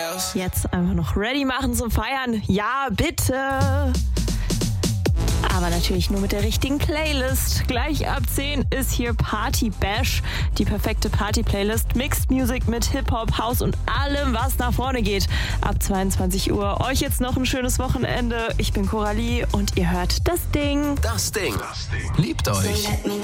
Jetzt einfach noch ready machen zum Feiern. Ja, bitte. Aber natürlich nur mit der richtigen Playlist. Gleich ab 10 ist hier Party Bash, die perfekte Party-Playlist. Mixed Music mit Hip-Hop, House und allem, was nach vorne geht. Ab 22 Uhr. Euch jetzt noch ein schönes Wochenende. Ich bin Coralie und ihr hört Das Ding. Das Ding. Liebt euch.